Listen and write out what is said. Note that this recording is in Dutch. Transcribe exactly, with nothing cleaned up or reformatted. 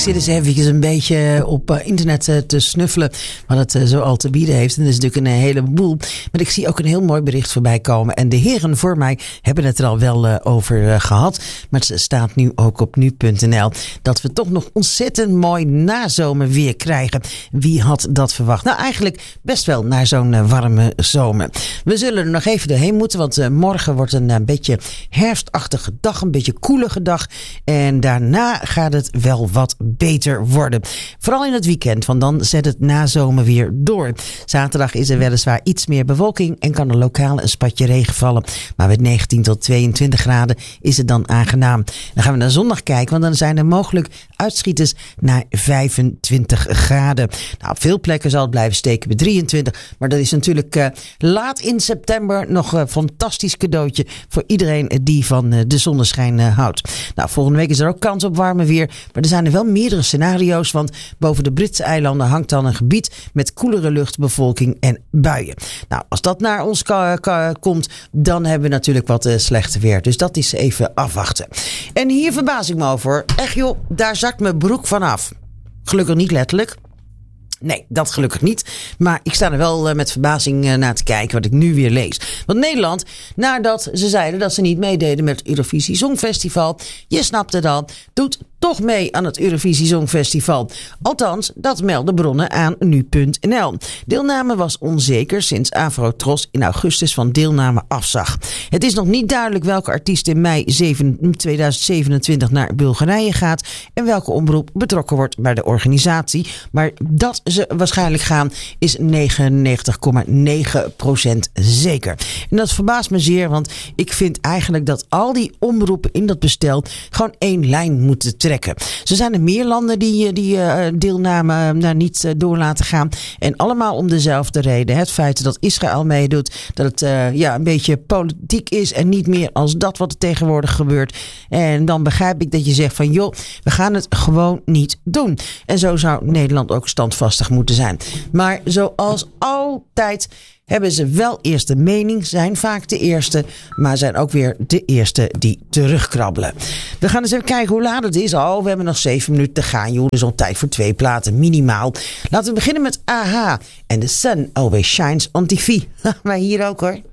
zit eens eventjes een beetje op uh, internet uh, te snuffelen wat het uh, zo al te bieden heeft. En dat is natuurlijk een heleboel. Maar ik zie ook een heel mooi bericht voorbij komen. En de heren voor mij hebben het er al wel uh, over uh, gehad. Maar het staat nu ook op nu punt n l. Dat we toch nog ontzettend mooi nazomerweer krijgen. Wie had dat verwacht? Nou, eigenlijk best wel naar zo'n uh, warme zomer. We zullen er nog even doorheen moeten. Want uh, morgen wordt een uh, beetje herfstachtige dag. Een beetje koelige dag. En daarna gaat het wel wat beter worden. Vooral in het weekend, want dan zet het nazomer weer door. Zaterdag is er weliswaar iets meer bewolking en kan er lokaal een spatje regen vallen. Maar met negentien tot tweeëntwintig graden is het dan aangenaam. Dan gaan we naar zondag kijken, want dan zijn er mogelijk uitschieters naar vijfentwintig graden. Nou, op veel plekken zal het blijven steken bij drieëntwintig. Maar dat is natuurlijk uh, laat in september nog een fantastisch cadeautje voor iedereen die van uh, de zonneschijn uh, houdt. Nou, volgende week is er ook kans op warme weer. Maar er zijn er wel meerdere scenario's, want boven de Britse eilanden hangt dan een gebied met koelere lucht, bevolking en buien. Nou, als dat naar ons ka- ka- komt, dan hebben we natuurlijk wat uh, slechte weer. Dus dat is even afwachten. En hier verbaas ik me over. Echt joh, daar zakt mijn broek vanaf. Gelukkig niet letterlijk. Nee, dat gelukkig niet. Maar ik sta er wel uh, met verbazing uh, naar te kijken wat ik nu weer lees. Want Nederland, nadat ze zeiden dat ze niet meededen met het Eurovisie Songfestival, je snapt het al, doet toch mee aan het Eurovisie Songfestival. Althans, dat melden bronnen aan nu punt n l. Deelname was onzeker sinds Afro-Tros in augustus van deelname afzag. Het is nog niet duidelijk welke artiest in mei tweeduizend zevenentwintig naar Bulgarije gaat en welke omroep betrokken wordt bij de organisatie. Maar dat ze waarschijnlijk gaan is negenennegentig komma negen procent zeker. En dat verbaast me zeer, want ik vind eigenlijk dat al die omroepen in dat bestel gewoon één lijn moeten trekken. Zo zijn er meer landen die, die uh, deelname uh, niet uh, door laten gaan. En allemaal om dezelfde reden. Het feit dat Israël meedoet. Dat het uh, ja, een beetje politiek is. En niet meer als dat wat er tegenwoordig gebeurt. En dan begrijp ik dat je zegt van joh, we gaan het gewoon niet doen. En zo zou Nederland ook standvastig moeten zijn. Maar zoals altijd hebben ze wel eerst de mening, zijn vaak de eerste, maar zijn ook weer de eerste die terugkrabbelen. We gaan eens even kijken hoe laat het is. Oh, we hebben nog zeven minuten te gaan, joh. Dus al tijd voor twee platen, minimaal. Laten we beginnen met A H en The Sun Always Shines on T V. Maar hier ook hoor.